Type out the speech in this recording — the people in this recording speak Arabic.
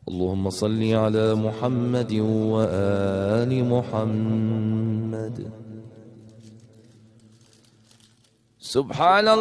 اللهم صل على محمد وآل محمد. سبحان الله.